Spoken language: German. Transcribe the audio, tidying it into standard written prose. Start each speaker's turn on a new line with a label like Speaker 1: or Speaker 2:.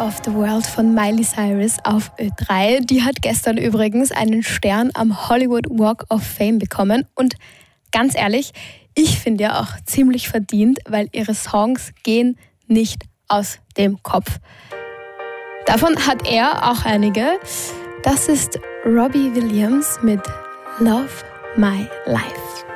Speaker 1: of the World von Miley Cyrus auf Ö3. Die hat gestern übrigens einen Stern am Hollywood Walk of Fame bekommen. Und ganz ehrlich, ich finde ja auch ziemlich verdient, weil ihre Songs gehen nicht aus dem Kopf. Davon hat er auch einige. Das ist Robbie Williams mit Love My Life.